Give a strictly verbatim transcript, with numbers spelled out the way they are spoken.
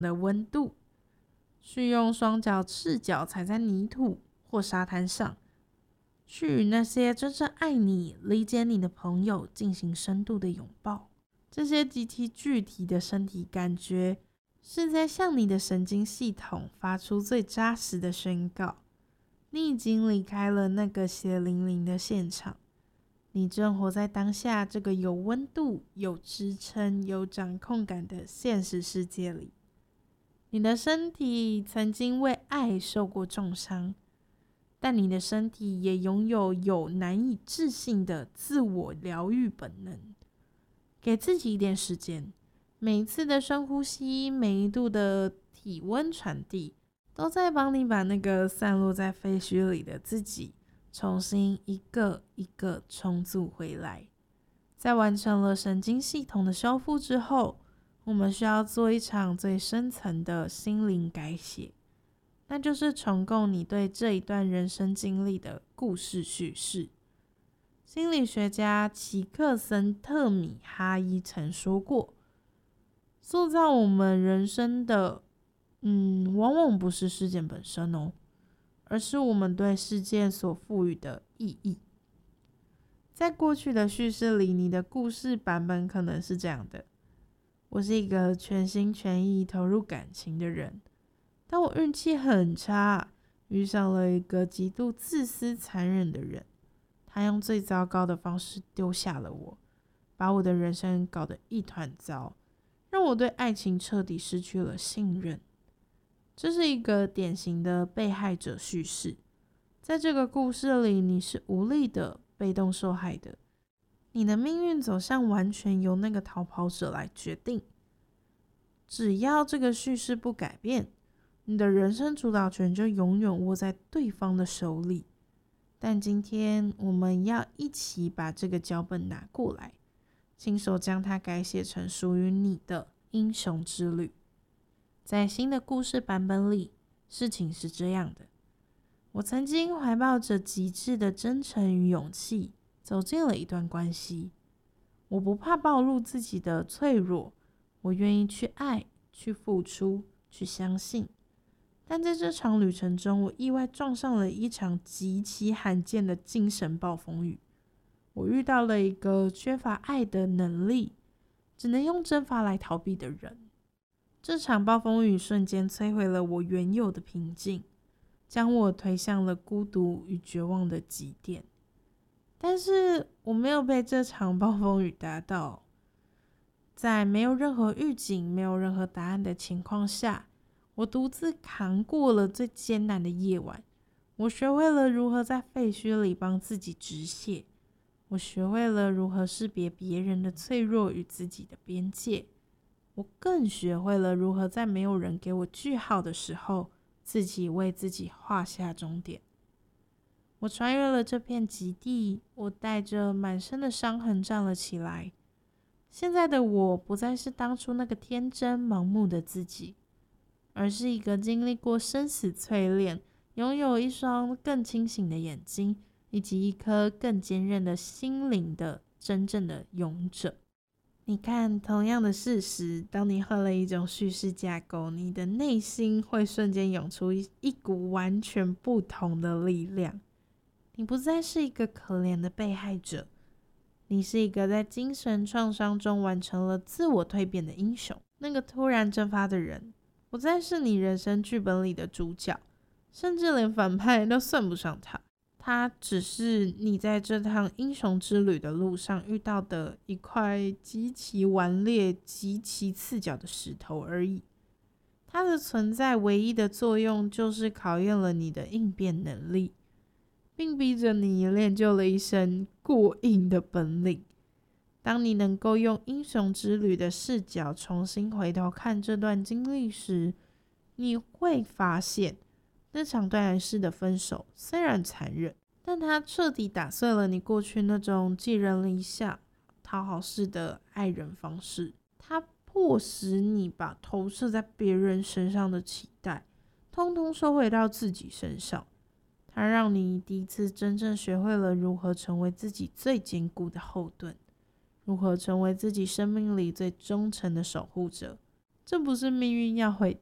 的温度，去用双脚赤脚踩在泥土或沙滩上，去与那些真正爱你、理解你的朋友进行深度的拥抱。这些极其具体的身体感觉，是在向你的神经系统发出最扎实的宣告：你已经离开了那个血淋淋的现场，你正活在当下这个有温度、有支撑、有掌控感的现实世界里。你的身体曾经为爱受过重伤，但你的身体也拥有有难以置信的自我疗愈本能。给自己一点时间，每一次的深呼吸，每一度的体温传递，都在帮你把那个散落在废墟里的自己重新一个一个重组回来。在完成了神经系统的修复之后，我们需要做一场最深层的心灵改写，那就是重构你对这一段人生经历的故事叙事。心理学家奇克森特米哈伊曾说过，塑造我们人生的嗯，往往不是事件本身哦，而是我们对事件所赋予的意义。在过去的叙事里，你的故事版本可能是这样的：我是一个全心全意投入感情的人，但我运气很差，遇上了一个极度自私残忍的人，他用最糟糕的方式丢下了我，把我的人生搞得一团糟，让我对爱情彻底失去了信任。这是一个典型的被害者叙事，在这个故事里，你是无力的，被动受害的，你的命运走向完全由那个逃跑者来决定。只要这个叙事不改变，你的人生主导权就永远握在对方的手里。但今天我们要一起把这个脚本拿过来，亲手将它改写成属于你的英雄之旅。在新的故事版本里，事情是这样的：我曾经怀抱着极致的真诚与勇气，走进了一段关系。我不怕暴露自己的脆弱，我愿意去爱，去付出，去相信。但在这场旅程中，我意外撞上了一场极其罕见的精神暴风雨。我遇到了一个缺乏爱的能力，只能用真法来逃避的人。这场暴风雨瞬间摧毁了我原有的平静，将我推向了孤独与绝望的极点。但是我没有被这场暴风雨打倒，在没有任何预警、没有任何答案的情况下，我独自扛过了最艰难的夜晚。我学会了如何在废墟里帮自己止血，我学会了如何识别别人的脆弱与自己的边界，我更学会了如何在没有人给我句号的时候，自己为自己画下终点。我穿越了这片极地，我带着满身的伤痕站了起来。现在的我不再是当初那个天真盲目的自己，而是一个经历过生死淬炼，拥有一双更清醒的眼睛，以及一颗更坚韧的心灵的真正的勇者。你看，同样的事实，当你换了一种叙事架构，你的内心会瞬间涌出一一股完全不同的力量。你不再是一个可怜的被害者，你是一个在精神创伤中完成了自我蜕变的英雄。那个突然蒸发的人，不再是你人生剧本里的主角，甚至连反派都算不上他。他只是你在这趟英雄之旅的路上遇到的一块极其顽劣、极其刺脚的石头而已。它的存在唯一的作用就是考验了你的应变能力，并逼着你练就了一身过硬的本领。当你能够用英雄之旅的视角重新回头看这段经历时，你会发现那场断然式的分手虽然残忍，但它彻底打碎了你过去那种寄人篱下、讨好式的爱人方式。它迫使你把投射在别人身上的期待通通收回到自己身上。它让你第一次真正学会了如何成为自己最坚固的后盾，如何成为自己生命里最忠诚的守护者。 这不是命运要毁